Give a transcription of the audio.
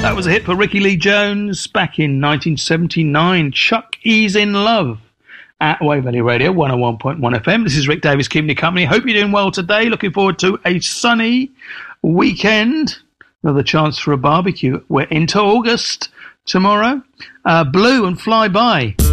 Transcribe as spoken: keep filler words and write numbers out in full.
That was a hit for Ricky Lee Jones back in nineteen seventy-nine. Chuck E's in Love at Wave Valley Radio one oh one point one F M. This is Rick Davis keeping you company. Hope you're doing well today. Looking forward to a sunny weekend. Another chance for a barbecue. We're into August tomorrow. Uh, Blue and Fly By.